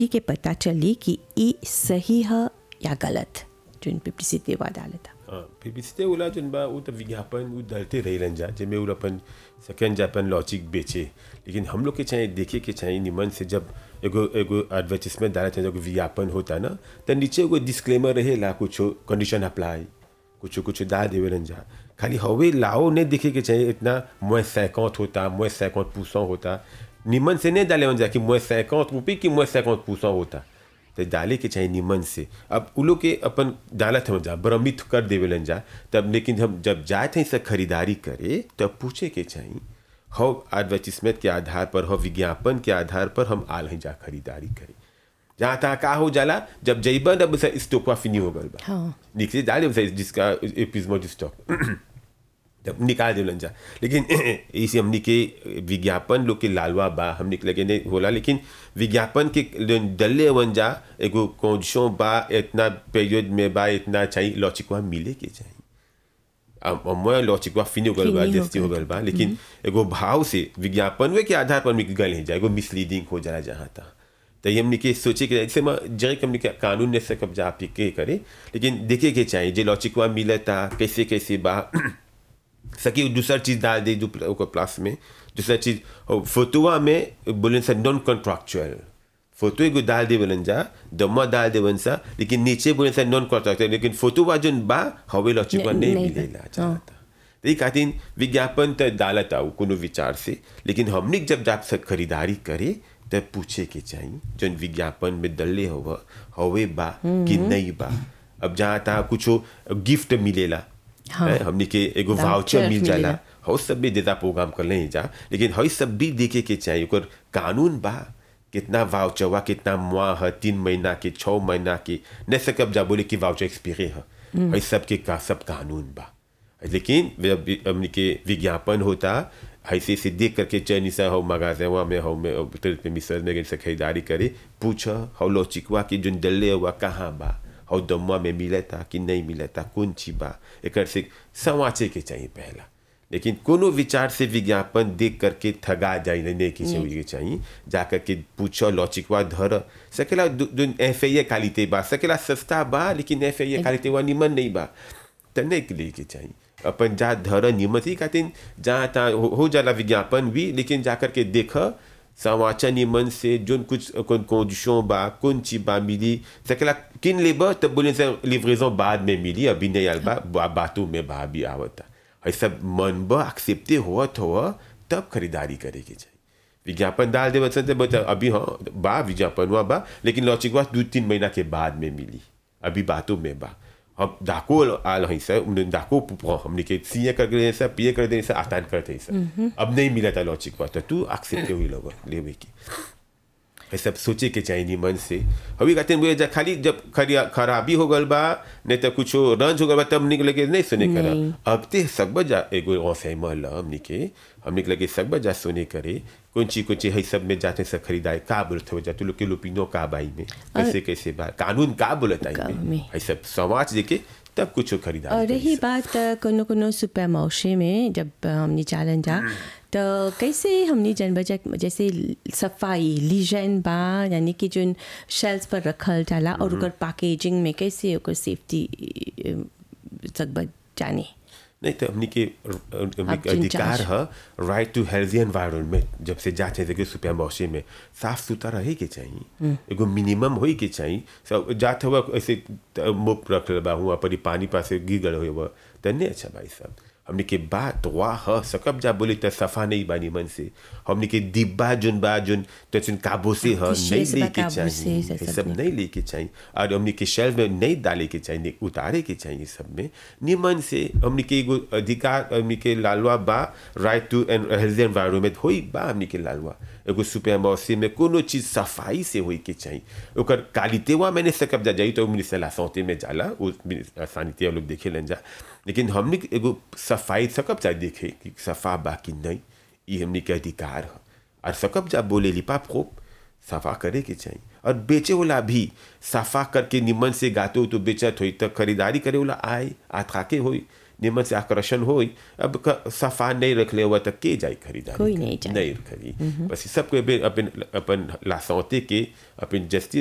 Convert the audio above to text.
ये के पता चली कि ये सही है या गलत जो पब्लिसिटी वा डालता पब्लिसिटी वाला जन बा वो तो विज्ञापन वो डालते रही जा जेमें वो अपन सेकेंड जापन लॉजिक बेचे लेकिन हम लोग के चाहिए देखे के चाहिए निमन से जब एगो एगो एडवर्टाइजमेंट डाला चाहिए विज्ञापन होता ना तो नीचे एगो डिस्क्लेमर रहेला कुछ कंडीशन अप्लाई कुछ डाल देवे जा खाली हवे लाओ नहीं देखे के चाहिए इतना -50 होता -50% होता निमन से नहीं डाले जा कि -50 कि -50% होता तो डाले के चाहिए निमन से अब उ लोग के अपन डालत हम जा भ्रमित कर देवेलन जा तब लेकिन हम जब जाए थे से खरीदारी करे तब पूछे के चाहिए हो एडवर्टाइजमेंट के आधार पर हो विज्ञापन के आधार पर हम आल हैं जा खरीदारी करे जहाँ तहाँ का हो जाला जब जइबन अब स्टॉक फिनी हो गल बा निकले डाले जिसका एपिजमो स्टॉक जब निकाल देलन जा लेकिन इसे हमने के विज्ञापन लोग के लालवा बा हमने के लगे नहीं होला लेकिन विज्ञापन के डले वन जा एगो कोशों बा इतना पीरियड में बा इतना चाहिए लॉचिकवा मिले के चाहिए अब मैं लॉचिकवा फिनी हो गल बा जस्ती हो गल बा लेकिन एगो भाव से विज्ञापन वे के आधार पर मिल गल नहीं जाए एगो मिसलीडिंग हो जाला जहाँ तहाँ तो ये हमने के सोचे कि जैसे जरे हमने के कानून ने से कब्जा आप के करे लेकिन देखे के चाहिए जो लॉचिकवा मिलता कैसे कैसे बा सकी दूसरा चीज़ डाल दे जो प्लस में दूसरा चीज़ फोटोआ में बोले से नॉन कॉन्ट्रैक्चुअल फोटो एगो डाल दे बोलन जा दमा डाल दे वन सा लेकिन नीचे बोले से नॉन कॉन्ट्रैक्चुअल लेकिन फोटोआ जो बा हवे लॉचिकवा नहीं मिलेला चाहता तो ये खातिर विज्ञापन तो डालता हो कोनो विचार से लेकिन हमने जब जाप से खरीदारी करे तब पूछे के चाहिए जो विज्ञापन में डले हवे बा कि नहीं बा अब जहाँ तहाँ कुछ गिफ्ट मिलेला हमने के एगो वाउचर मिल जाला हो सब भी देता प्रोग्राम कर ले जा लेकिन हई सब भी देखे के चाहिए ओकर कानून बा कितना वाउचर हुआ कितना माह 3 महीना के 6 महीना के न सकब जा बोले कि वाउचर एक्सपायरी है हई सब के का सब कानून बा लेकिन हमने के विज्ञापन होता ऐसे से देख करके चैनी सा हो मगाजे में हो में मिसर में से खरीदारी करे पूछा हो लॉचिकवा की जो डल्ले हुआ कहाँ बा और दम्मा में मिलता कि नहीं मिलता कौन चीज बा एक से समाचे के चाहिए पहला लेकिन कोनो विचार से विज्ञापन देख करके ठगा जाए नहीं के चाहिए जा करके पूछो लॉचिकवा धर सकेला एफआईए क्वालिटी बा सकेला सस्ता बा लेकिन एफआईए क्वालिटी वा निमन नहीं बा तो नहीं के लिए के चाहिए अपन जा धर निमन ही खातिर जहाँ तहाँ हो जाला विज्ञापन भी लेकिन जा करके देख समाचार निमन से जो कुछ कंडीशन बा कौन चीज बा मिली सकेला किन लेबर तब बोले से लिवरेजन बाद में मिली अभी नहीं आल बा बातों में बा भी आवता है सब मन बा एक्सेप्टे हुआ तब खरीदारी करे के चाहिए विज्ञापन डाल दे बता अभी हाँ बा विज्ञापन हुआ बा लेकिन लॉचिकवा 2-3 महीना के बाद में मिली अभी बातों में बा हम डाको आल हैं सर उन्हें डाको हमने के सीए कर गए सर पीए कर दे सर आसान करते सर अब नहीं मिला था लॉचिकवा तो तू एक्सेप्ट हुई लोग लेवे की ये सब सोचे के चाहिए निमन से अभी कहते हैं जा खाली जब खराबी हो गल बा नहीं तो कुछ रंज हो गल बा तब निकले के नहीं सुने करा अब ते सकब जा एगो औसे महल हमने लगे सकब जा सुने करे कौन चीज है सब में जाते से खरीदाए का बोलते हो जा तू लोग के लोपिनो का बाई में कैसे बा कानून का बोलता है ये सब समाज देखे तब कुछ खरीदारी और रही बात कोनो सुपर मार्केट में जब हमने चालन जा तो कैसे हमने जन बजट जैसे सफाई लीजन बा यानी कि जो शेल्फ पर रखल जाला और ओकर पैकेजिंग में कैसे ओकर सेफ्टी सब जाने नहीं तो हमने के अधिकार है राइट टू हेल्दी एनवायरनमेंट जब से जाते थे सुपर मार्केट में साफ सुथरा रहे के चाहिए एगो मिनिमम हो के चाहिए सब जाते हुआ ऐसे मुफ्त रख बा हुआ पर पानी पास गिर गए हुआ तो नहीं अच्छा भाई साहब हमने के बात वाह सकब जा बोले तो सफा नहीं बानी मन से हमने के डिब्बा जुन बा जुन तो चुन काबू से नहीं लेके चाहिए सब नहीं लेके चाहिए और हमने के शेल्फ में नहीं डाले के चाहिए उतारे के चाहिए सब में निमन से हमने के एगो अधिकार हमने के लालवा बा राइट टू हेल्दी एनवायरनमेंट होई बा हमने के लालवा एगो सुपर मार्केट में कोनो चीज सफाई से होई के चाहिए ओकर क्वालिटी वा मैंने सकब जा जाई तो मिनिस्टर ला सौते में जाला उस सानिते लोग देखे लन जा लेकिन हमने एगो सफाई सकब जा देखे कि सफा बा कि नहीं ये हमने के अधिकार है और सकब जा बोले लिपा प्रोप सफा करे के चाहिए और बेचे वाला भी सफा करके निमन से गाते हो तो बेचत हो तो खरीदारी करे वाला आए आथाके हो निमन से आकर्षण हो। अब सफा नहीं रख ले हुआ तो के जाए खरीदारी, कोई नहीं जाए। नहीं खरी बस सबको अपन अपन लासौते के अपन जस्ती